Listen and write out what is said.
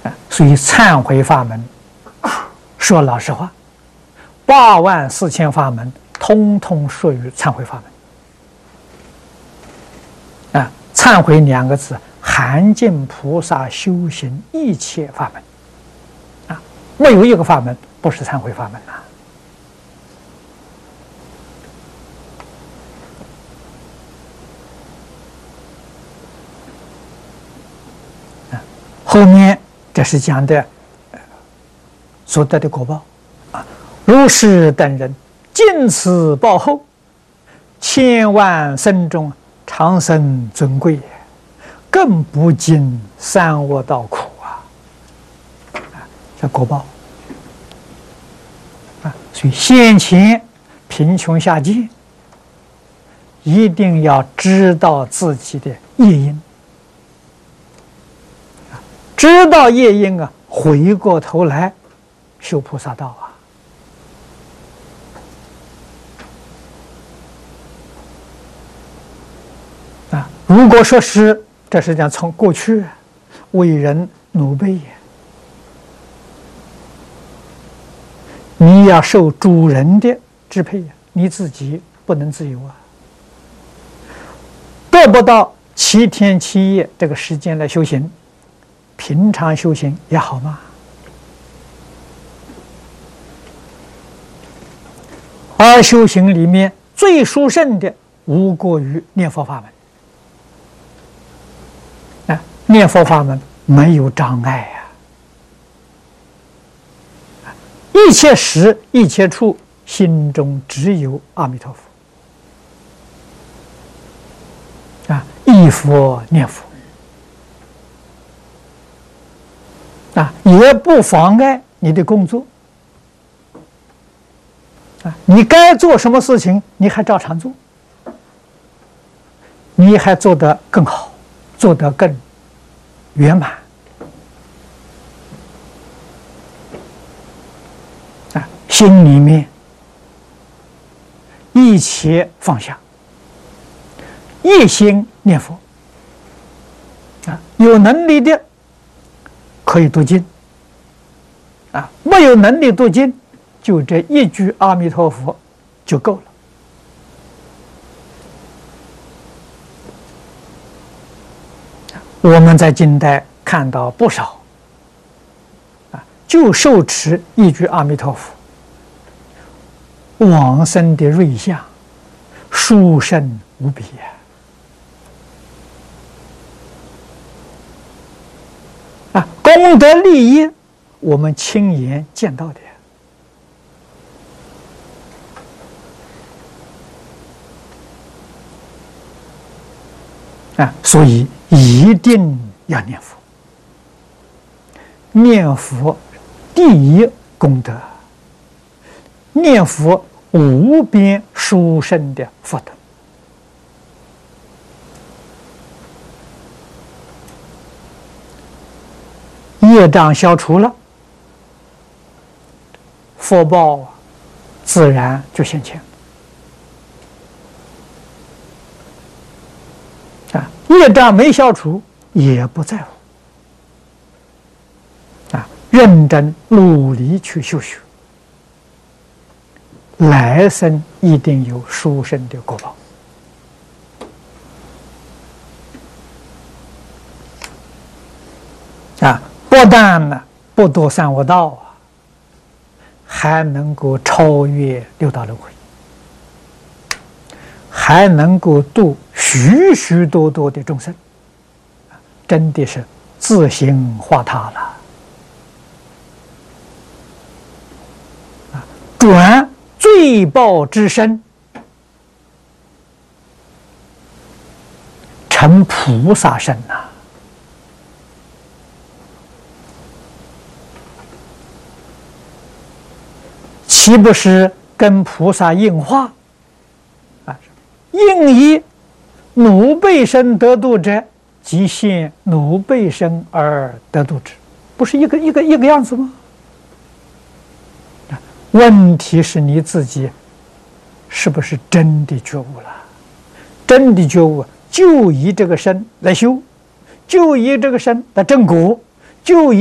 所以忏悔法门，说老实话，84000法门，通通属于忏悔法门。忏悔2个字，含尽菩萨修行一切法门。没有一个法门不是忏悔法门呐。后面这是讲的所得的果报如是等人尽此报后，千万生中长生尊贵，更不经三恶道苦这果报所以先前贫穷下贱，一定要知道自己的业因。知道业因回过头来修菩萨道如果说是这是讲从过去为人奴婢，你要受主人的支配，你自己不能自由得不到7天7夜这个时间来修行。平常修行也好吗？而修行里面最殊胜的，无过于念佛法门。念佛法门没有障碍一切时一切处，心中只有阿弥陀佛忆佛念佛。也不妨碍你的工作你该做什么事情，你还照常做，你还做得更好，做得更圆满心里面一切放下，一心念佛有能力的可以读经没有能力读经，就这一句阿弥陀佛就够了。我们在近代看到不少就受持一句阿弥陀佛，往生的瑞相殊胜无比功德利益我们亲眼见到的所以一定要念佛。念佛第一功德，念佛无边殊胜的福德。业障消除了，福报自然就现前。业障没消除也不在乎认真努力去修学，来生一定有殊胜的果报。不但呢不堕三恶道还能够超越六道轮回，还能够度许许多多的众生，真的是自行化他了。转罪报之身，成菩萨身岂不是跟菩萨应化应以奴婢身得度者，即现奴婢身而得度之，不是一个样子吗？问题是你自己是不是真的觉悟了？真的觉悟，就以这个身来修，就以这个身来正果，就以